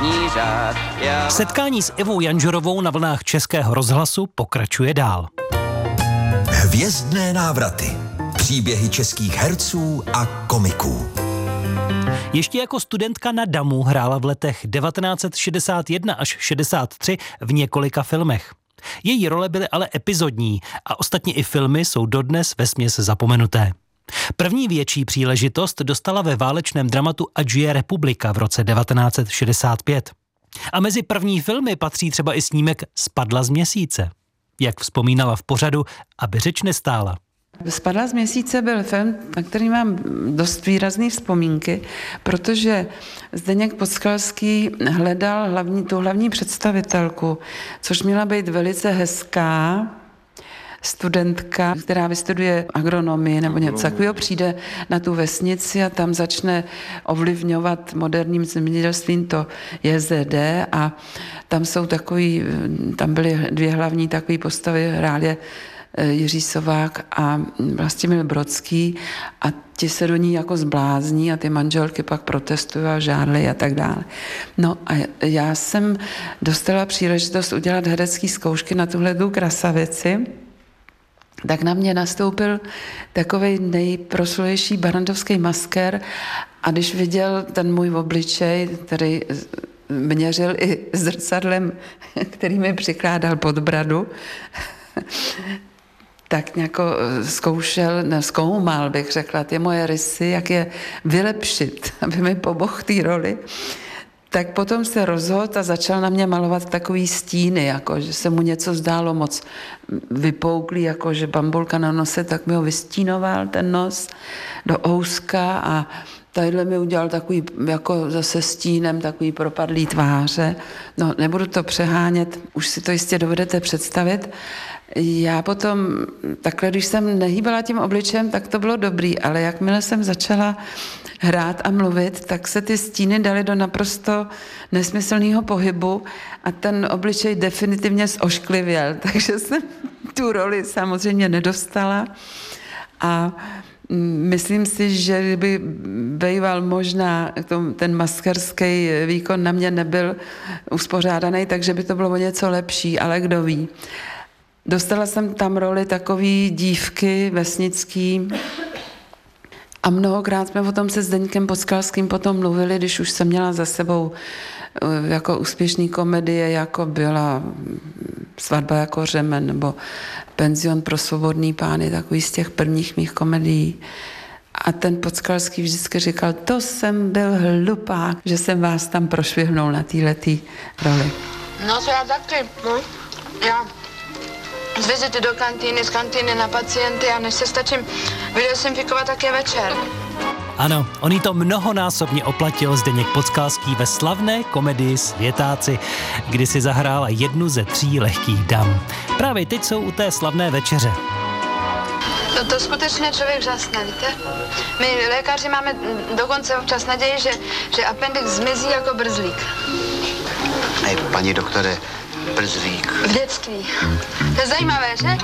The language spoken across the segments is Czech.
jízdní řád. Setkání s Ivou Janžurovou na vlnách Českého rozhlasu pokračuje dál. Hvězdné návraty. Příběhy českých herců a komiků. Ještě jako studentka na DAMu hrála v letech 1961 až 63 v několika filmech. Její role byly ale epizodní a ostatně i filmy jsou dodnes vesměs zapomenuté. První větší příležitost dostala ve válečném dramatu Ať žije republika v roce 1965. A mezi první filmy patří třeba i snímek Spadla z měsíce. Jak vzpomínala v pořadu, aby řeč nestála. Spadla z měsíce byl film, na který mám dost výrazné vzpomínky, protože Zdeněk Podskalský hledal tu hlavní představitelku, což měla být velice hezká studentka, která vystuduje agronomii nebo něco takového, přijde na tu vesnici a tam začne ovlivňovat moderním zemědělstvím to JZD a tam byly dvě hlavní takové postavy, hrál je Jiří Sovák a Vlastimil Brodský a ti se do ní jako zblázní a ty manželky pak protestují a žádly a tak dále. No a já jsem dostala příležitost udělat herecké zkoušky na tuhletu krasavici, tak na mě nastoupil takovej nejproslulejší barandovský maskér a když viděl ten můj obličej, který měřil i zrcadlem, který mi přikládal pod bradu, tak nějak zkoumal, bych řekla, ty moje rysy, jak je vylepšit, aby mi pomohl té roli. Tak potom se rozhodl a začal na mě malovat takový stíny, jako že se mu něco zdálo moc vypouklý, jako že bambulka na nose, tak mi ho vystínoval ten nos do ouska a tadyhle mi udělal takový, jako zase stínem, takový propadlý tváře. No, nebudu to přehánět, už si to jistě dovedete představit. Já potom, takhle, když jsem nehýbala tím obličem, tak to bylo dobrý, ale jakmile jsem začala hrát a mluvit, tak se ty stíny daly do naprosto nesmyslného pohybu a ten obličej definitivně zošklivěl, takže jsem tu roli samozřejmě nedostala a myslím si, že kdyby býval možná ten maskerský výkon na mě nebyl uspořádaný, takže by to bylo o něco lepší, ale kdo ví. Dostala jsem tam roli takový dívky vesnický a mnohokrát jsme o tom se Zdeňkem Podskalským potom mluvili, když už jsem měla za sebou jako úspěšný komedie, jako byla Svatba jako řemen nebo Penzion pro svobodný pány, takový z těch prvních mých komedií. A ten Podskalský vždycky říkal, to jsem byl hlupák, že jsem vás tam prošvihnul na této roli. No to já taky, no. Já z vizity do kantýny, z kantýny na pacienty a než se stačím vydesinfikovat, tak je večer. Ano, on jí to mnohonásobně oplatil Zdeněk Podskalský ve slavné komedii Světáci, kdy si zahrála jednu ze 3 lehkých dam. Právě teď jsou u té slavné večeře. No to skutečně člověk žasne, víte? My lékaři máme dokonce občas naději, že appendix zmizí jako brzlík. Hej, paní doktore, brzlík. V dětství. To je zajímavé, že?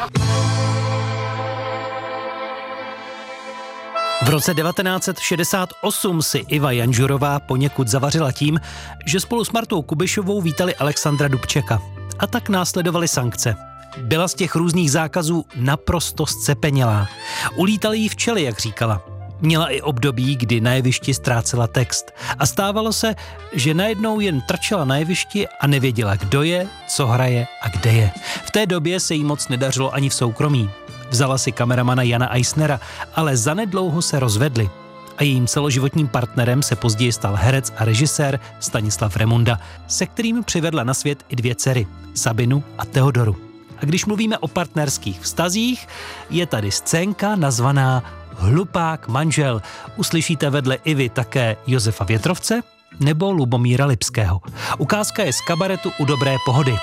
V roce 1968 si Iva Janžurová poněkud zavařila tím, že spolu s Martou Kubišovou vítali Alexandra Dubčeka. A tak následovaly sankce. Byla z těch různých zákazů naprosto zcepenělá. Ulítaly jí včely, jak říkala. Měla i období, kdy na jevišti ztrácela text. A stávalo se, že najednou jen trčela na jevišti a nevěděla, kdo je, co hraje a kde je. V té době se jí moc nedařilo ani v soukromí. Vzala si kameramana Jana Eisnera, ale zanedlouho se rozvedli. A jejím celoživotním partnerem se později stal herec a režisér Stanislav Remunda, se kterým přivedla na svět i 2 dcery, Sabinu a Teodoru. A když mluvíme o partnerských vztazích, je tady scénka nazvaná Hlupák manžel. Uslyšíte vedle Ivy také Josefa Větrovce nebo Lubomíra Lipského. Ukázka je z kabaretu U dobré pohody.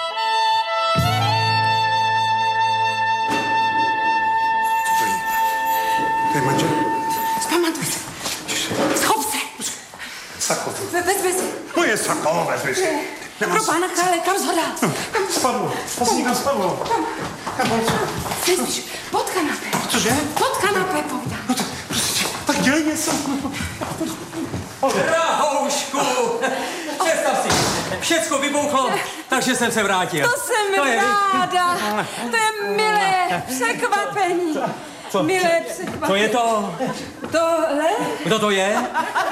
To je manžel? Zpamatuj se. Schop se. Sako. Vezmi si. Moje sako, vezmi si. Pro pána krále, kam zhodá? Spadlo. Asi někam spadlo. Slyšíš, pod kanapé. Cože? Pod kanapé, povídám. No tak dělej něco. Drahoušku, představ si, všecko vybouchlo, takže jsem se vrátil. To jsem ráda. To je milé překvapení. Milé překvapení. Co je to? Tohle? Kdo to je?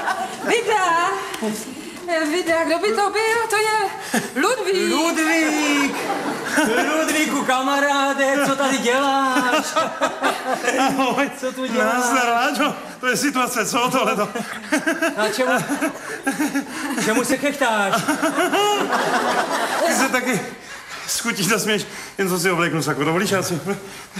Vida, kdo by to byl? To je Ludvík. Ludvíku, kamaráde, co tady děláš? Ahoj. Co tu děláš? Nazdar, Láďo. To je situace, co tohleto? A čemu se chechtáš? Ty se taky schutí zasměš, jen co si obléknu saku. Dovolíš, já si...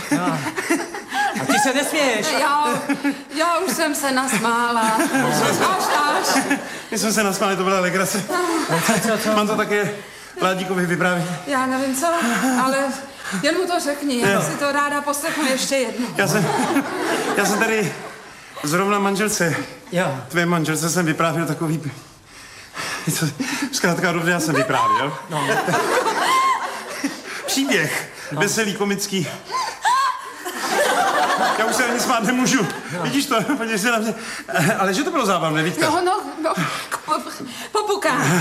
A ty se nesměješ. Já už jsem se nasmála. Až. My jsme se nasmáli, to byla legrace. Co? Mám to také Ládíkovi vyprávět. Já nevím co, ale jen mu to řekni. Já si to ráda poslechnu ještě jednou. Já jsem tady zrovna manželce. Jo. Tvé manželce jsem vyprávěl takový... Zkrátka dobře, já jsem vyprávěl. No. Příběh. Veselý, komický. Já už se ani smát nemůžu. No. Vidíš to? Podívej se na mě. Ale že to bylo zábavné, Vítka? No, popukám.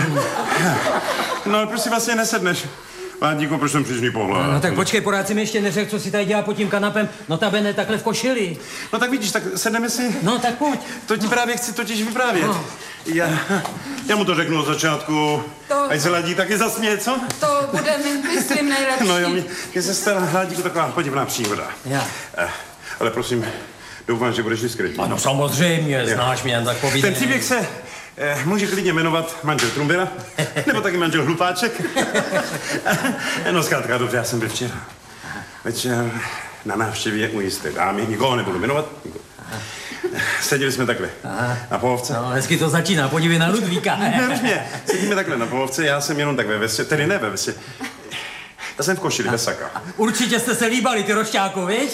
No, ale proč si vlastně nesedneš? Ládíku, proč jsem přízný pohled? No tak počkej, pořád si mi ještě neřekl, co si tady dělá pod tím kanapem. Notabene takhle v košili. No tak vidíš, tak sedneme si. No tak pojď. To ti právě chci totiž vyprávět. No. Já mu to řeknu od začátku. Ať se Ládí taky zasměje, co? To bude mi, myslím, nejlepší. No jo, mě se stala Ládíku taková podivná příhoda. Já. Ale prosím, doufám, že budeš diskrétní. Ano, samozřejmě, znáš mě, tak povídej. Ten příběh se může klidně jmenovat manžel Trumbera, nebo taky manžel Hlupáček. No zkrátka, dobře, já jsem byl včera večer na návštěvě u jisté dámy, nikoho nebudu jmenovat. Seděli jsme takhle na pohovce. No, hezky to začíná, podívej na Ludvíka. Nerušně, sedíme takhle na pohovce, já jsem jenom tak ve vesě, tedy ne ve vesě. Já jsem v košili, bez saka. Určitě jste se líbali, ty rošťáku, víš?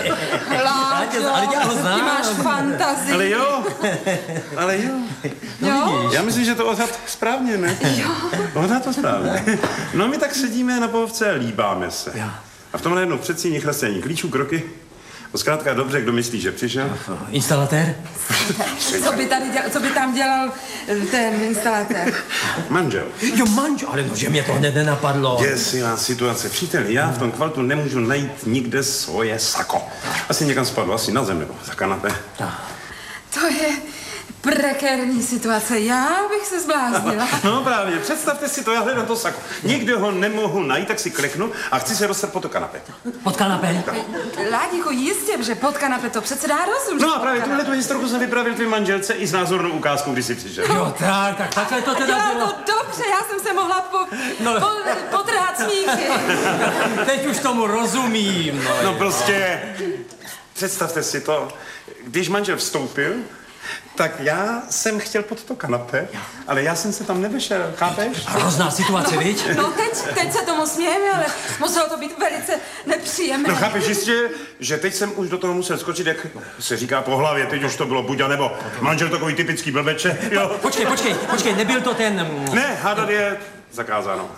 Láďo, ale já ho znám. ty máš fantazii. Ale jo. Jo? Já myslím, že to odhad správně, ne? Jo. Odhad to správně. No my tak sedíme na pohovce a líbáme se. Jo. A v tom najednou předsíní chlastení klíčů, kroky. To zkrátka dobře, kdo myslí, že přišel? Instalatér? Co by tam dělal ten instalatér? Manžel. Jo, manžel, ale no, že mě to hned nenapadlo. Děsivá situace. Příteli, já v tom kvaltu nemůžu najít nikde svoje sako. Asi někam spadlo, asi na zem nebo za kanapé. To je prekérní situace. Já bych se zbláznila. No právě, představte si to, já hledám to sako. Nikde ho nemohu najít, tak si kleknu a chci se dostat pod to kanapé. Pod kanapé? Ládíku, jistě, že pod kanapé to přece dá rozum. No a právě tuhletu historku jsem vypravil tvým manželce i s názornou ukázkou, když jsi přišel. Jo, tak takhle to teda Dělá bylo. to dobře, já jsem se mohla potrhat smíchy. Teď už tomu rozumím. No prostě, představte si to, když manžel vstoupil, tak já jsem chtěl pod to kanapé, ale já jsem se tam nevešel, chápeš? Hrozná situace, viď? No teď se tomu smějeme, ale muselo to být velice nepříjemné. No chápeš jistě, že teď jsem už do toho musel skočit, jak se říká po hlavě, teď už to bylo buď a nebo. Manžel takový typický blbeče, jo. Počkej, nebyl to ten... Ne, hádat je zakázáno,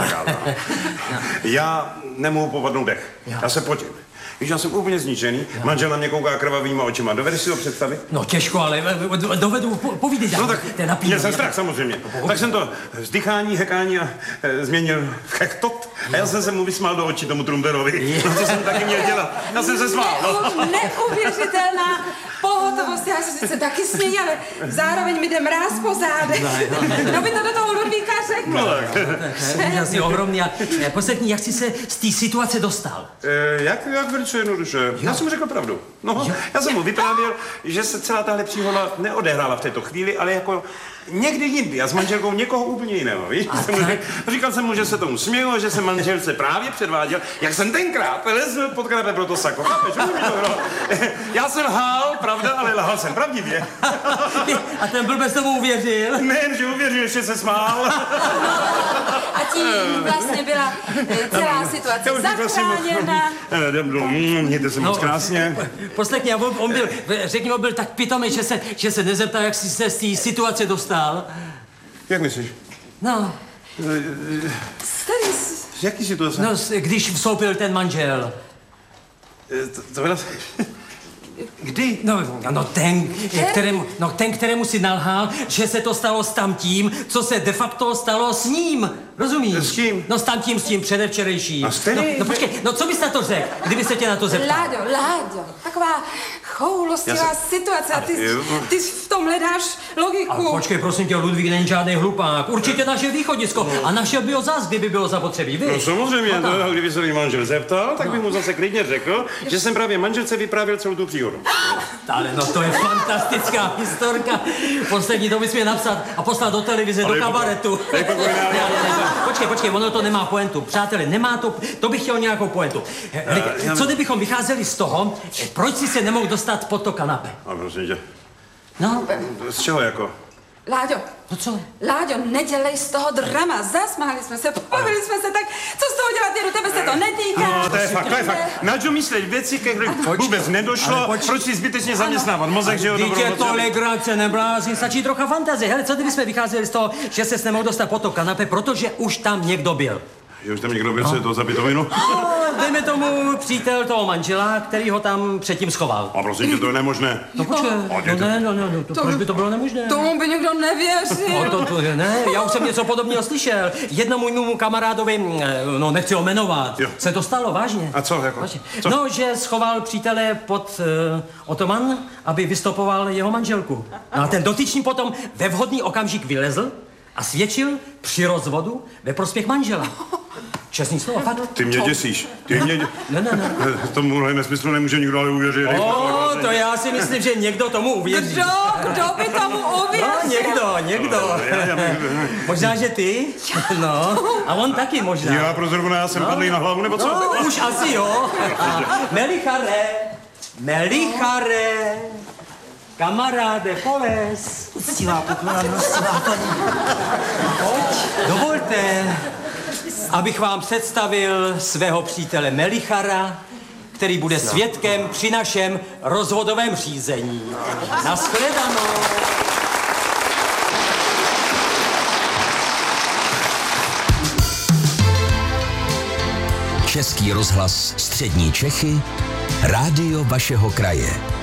Já nemohu popadnout dech, já se potím. Víš, já jsem úplně zničený, manžel na mě kouká krvavýma očima. Dovedeš si to představit? No těžko, ale dovedu, povídej dál. No tak, měl jsem strach samozřejmě. Tak jsem to vzdychání, hekání a změnil v hektot. A já jsem se mu vysmál do očí tomu Trumberovi. No to jsem taky měl dělat. Já jsem se smál. No. Neuvěřitelná pohotovost. Já se sice taky smějí, ale zároveň mi jde mráz po zádech. No by to do toho Ludvíka řekl. No tak. Úžasně ohromný. A poslední, jak jsi se z té situace dostal? Jak velice jednoduše. Já jsem mu řekl pravdu. No, já jsem mu vyprávěl, že se celá tahle příhoda neodehrála v této chvíli, ale jako někdy jindy a s manželkou někoho úplně jiného, víš? Říkal jsem mu, že se tomu smělo, že jsem manželce právě předváděl, jak jsem tenkrát lezl pod kanapé pro to sako. Chápeš? Já jsem lhal, pravda, ale lhal jsem pravdivě. A ten blbec tomu uvěřil? Nejen, že uvěřil, ještě se smál. A tím vlastně byla celá situace zachráněna. Mějte se moc krásně. Poslechni, on byl, řekni, on byl tak pitomý, že se nezeptal, jak jsi se z té situace dostal. Jak myslíš? No. Z jaký situace? No, když vstoupil ten manžel. To byla... Kdy? No ten, kterému si nalhal, že se to stalo s tamtím, co se de facto stalo s ním. Rozumíš? S kým? No s tím předevčerejší. A s který? No počkej, no co bys na to řekl, kdyby se tě na to zeptal? Láďo, taková choulostivá situace a ty v tom hledáš logiku. Ale počkej, prosím tě, Ludvík není žádný hlupák. Určitě naše východisko. A našel by ho zas, kdyby bylo zapotřebí, víš? No samozřejmě, kdyby se mi manžel zeptal, tak bych mu zase klidně řekl, že jsem právě manželce vyprávěl celou tu příhodu. Ale no to je fantastická historka. Poslední to bys měl napsat a poslat do televize, do kabaretu. Počkej, ono to nemá pointu. Přátelé, nemá to bych chtěl nějakou pointu. Co kdybychom vycházeli z toho, proč si se nemohl dostat pod to kanapé? A prosím tě. No? Z čeho jako? Láďo. No co? Láďo, nedělej z toho drama. Zasmáli jsme se, pobavili jsme se, tak co z toho dělat, Věru, tebe se to netýká. No, to je fakt. Na čo myslet věci, které vůbec nedošlo, proč si zbytečně zaměstnávat mozek, že jo, Dítě, to legrace, neblázni, stačí trocha fantazie. Hele, co kdybychom vycházeli z toho, že se nemohl dostat pod to kanapé, protože už tam někdo byl? Že už tam někdo byl, co je to za pitovinu? Dejme tomu přítel toho manžela, který ho tam předtím schoval. A prosím tě, to je nemožné. No počkej, proč by to bylo nemožné? Tomu by někdo nevěřil. Ne, já už jsem něco podobného slyšel. Jednomu mému kamarádovi, nechci ho jmenovat, se to stalo, vážně. A co, jako? Co? No, že schoval přítele pod otoman, aby vystopoval jeho manželku. No a ten dotyčný potom ve vhodný okamžik vylezl a svědčil při rozvodu ve prospěch manžela. Čestný slovo, fakt. Ty mě děsíš. Ne. Tomuhle nesmyslu nemůže nikdo ale uvěřit. To já si myslím, že někdo tomu uvěří. Kdo by tomu uvěřil? No, někdo. Možná, že ty? No, a on taky možná. Já pro zrovna, já jsem padlý na hlavu, nebo co? No, už asi jo. Melichare, kamaráde, poles. Uctivá poklona, milostivá paní. Dovolte, abych vám představil svého přítele Melichara, který bude svědkem při našem rozvodovém řízení. Nashledanou. Český rozhlas Střední Čechy, rádio vašeho kraje.